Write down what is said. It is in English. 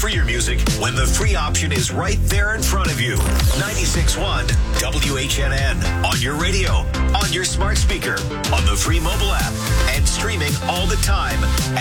for your music when the free option is right there in front of you. 96.1 WHNN on your radio, on your smart speaker, on the free mobile app, and streaming all the time